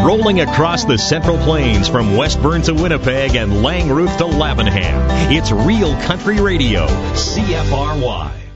rolling across the Central Plains from Westburn to Winnipeg and Langrooth to Lavenham. It's real country radio, CFRY.